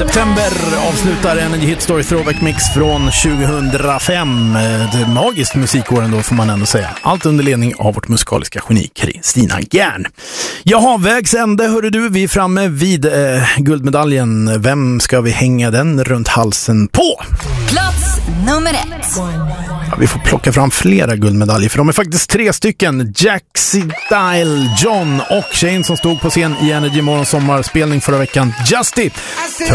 September avslutar Energy Hit Story Throwback Mix från 2005. Det magiskt musikåren då, får man ändå säga. Allt under ledning av vårt musikaliska geni Kristina Gern. Jaha, vägs ände, hörde du. Vi är framme vid guldmedaljen. Vem ska vi hänga den runt halsen på? Plats nummer 1. Ja, vi får plocka fram flera guldmedaljer, för de är faktiskt 3 stycken. Jaxie Dial, John och tjejen som stod på scen i Energy Morgon sommarspelning förra veckan, Justy.